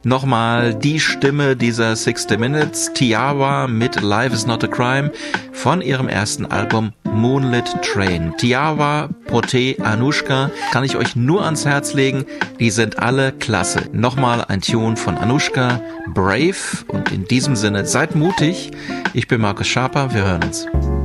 Nochmal die Stimme dieser 60 Minutes, Tiawa mit Life is Not a Crime von ihrem ersten Album Moonlit Train. Tiawa, Pote, Anushka kann ich euch nur ans Herz legen. Die sind alle klasse. Nochmal ein Tune von Anushka, Brave. Und in diesem Sinne, seid mutig. Ich bin Markus Schaper. Wir hören uns.